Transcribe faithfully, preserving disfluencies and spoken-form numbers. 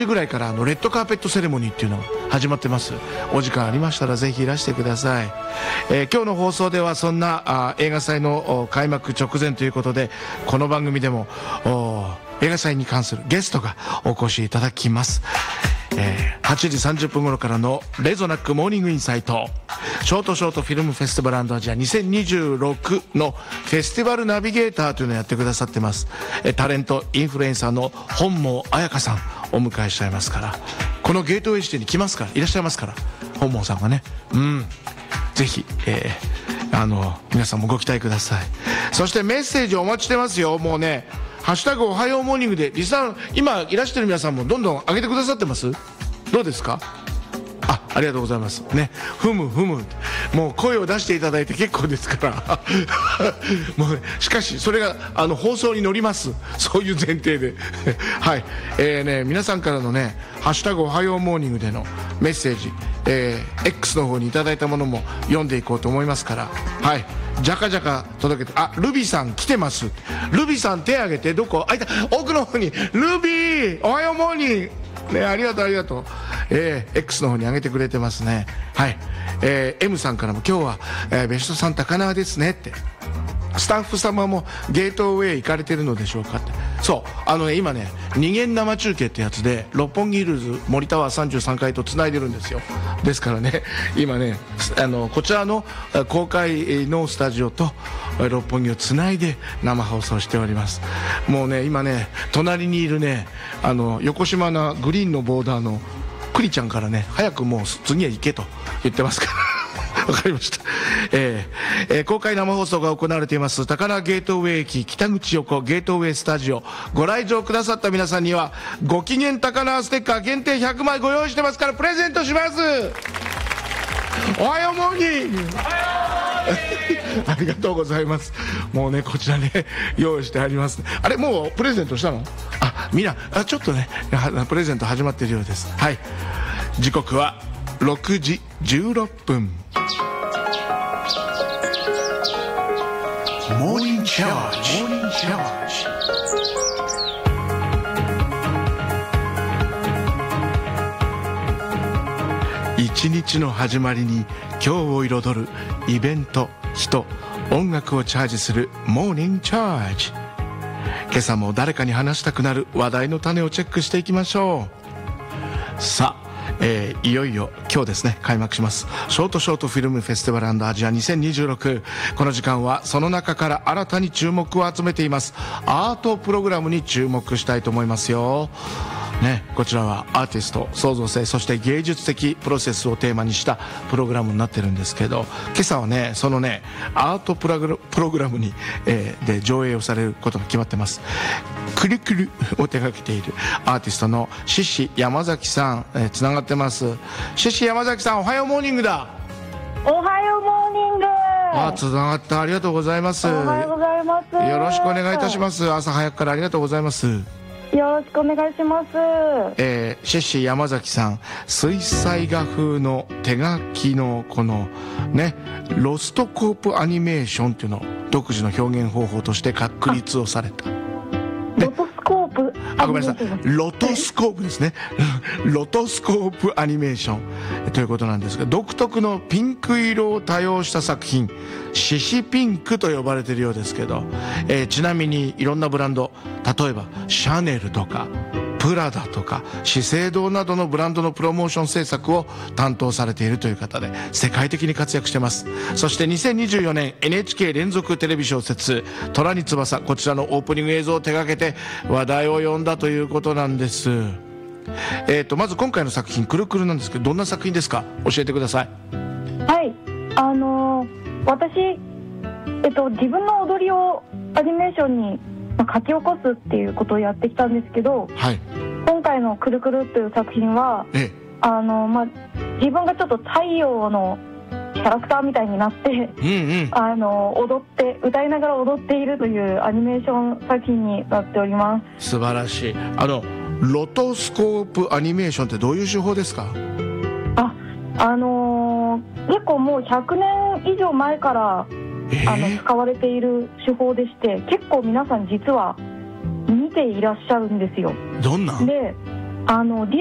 ぐらいからあのレッドカーペットセレモニーっていうのが始まってます。お時間ありましたらぜひいらしてください。えー、今日の放送ではそんなあ映画祭の開幕直前ということで、この番組でも映画祭に関するゲストがお越しいただきます。えー、はちじさんじゅっぷん頃からのレゾナックモーニングインサイト、ショートショートフィルムフェスティバル&アジアにせんにじゅうろくのフェスティバルナビゲーターというのをやってくださってます。えー、タレントインフルエンサーの本望彩香さんお迎えしちゃいますから、このゲートウェイシティに来ますから、いらっしゃいますから、本望さんがね、うんぜひ、えー、あの皆さんもご期待ください。そしてメッセージお待ちしてますよ。もうね、ハッシュタグおはようモーニングでリスナー今いらしてる皆さんもどんどん上げてくださってます。どうですか。あ、ありがとうございますね。ふむふむ、もう声を出していただいて結構ですからもう、ね、しかしそれがあの放送に乗ります。そういう前提ではい、えーね、皆さんからのねハッシュタグおはようモーニングでのメッセージ、えー、X の方にいただいたものも読んでいこうと思いますから、はい、じゃかじゃか届けて。あ、ルビさん来てます。ルビさん手挙げて。どこ。あ、いた、奥の方にルビー、おはようモーニングね、ありがとうありがとう。えー、X の方に上げてくれてますね。はい、えー、M さんからも今日は、えー、ベストさん高輪ですねって。スタッフ様もゲートウェイ行かれてるのでしょうかって。そう、あのね、今ね二元生中継ってやつで六本木ヒルズ森タワーさんじゅうさんかいとつないでるんですよ。ですからね、今ねあのこちらの公開のスタジオと六本木をつないで生放送しております。もうね今ね隣にいるねあの横島なグリーンのボーダーのクリちゃんからね、早くもう次へ行けと言ってますからわかりました。えーえー、公開生放送が行われています高輪ゲートウェイ駅北口横ゲートウェイスタジオ、ご来場くださった皆さんにはご機嫌高輪ステッカー限定ひゃくまいご用意してますからプレゼントします。おはようモーニングありがとうございます。もうねこちらね用意してあります。あれもうプレゼントしたの。あ、みんなあちょっとねプレゼント始まっているようです。はい、時刻はろくじじゅうろっぷん。モーニングチャージ。モーニングチャージ。一日の始まりに今日を彩るイベント、人、音楽をチャージするモーニングチャージ。今朝も誰かに話したくなる話題の種をチェックしていきましょう。さあ、えー、いよいよ今日ですね開幕しますショートショートフィルムフェスティバル&アジアにせんにじゅうろく。この時間はその中から新たに注目を集めていますアートプログラムに注目したいと思いますよね。こちらはアーティスト、創造性、そして芸術的プロセスをテーマにしたプログラムになってるんですけど、今朝はねそのねアートプログラプログラムに、えー、で上映をされることが決まってます。クリクリを手掛けているアーティストのシシ山崎さん、えー、つながってます。シシ山崎さん、おはようモーニングだ。 おはようモーニング。 あ、つながった。ありがとうございます。 おはようございます。 よろしくお願いいたします。朝早くからありがとうございます。 よろしくお願いします。 えー、シェシ山崎さん、水彩画風の手書きのこのねロストコープアニメーションっていうのを独自の表現方法として確立をされた。 ロトスコープ、 あ、ごめんなさい、ロトスコープですねロトスコープアニメーションということなんですが、独特のピンク色を多用した作品、シシピンクと呼ばれているようですけど、えー、ちなみにいろんなブランド、例えばシャネルとかプラダとか資生堂などのブランドのプロモーション制作を担当されているという方で世界的に活躍してます。そしてにせんにじゅうよねん エヌエイチケー 連続テレビ小説虎に翼、こちらのオープニング映像を手掛けて話題を呼んだということなんです。えーとまず今回の作品くるくるなんですけど、どんな作品ですか、教えてください。 はい、あのー、私、えっと、自分の踊りをアニメーションに書き起こすっていうことをやってきたんですけど、 はい、 今回のくるくるという作品は、ええ、あのまあ、自分がちょっと太陽のキャラクターみたいになって、うんうん、あの踊って歌いながら踊っているというアニメーション作品になっております。 素晴らしい。あのロトスコープアニメーションってどういう手法ですか？ あ、あのー、結構もうひゃくねん以上前からえー、あの使われている手法でして、結構皆さん実は見ていらっしゃるんですよ。 どんなで、 あのディ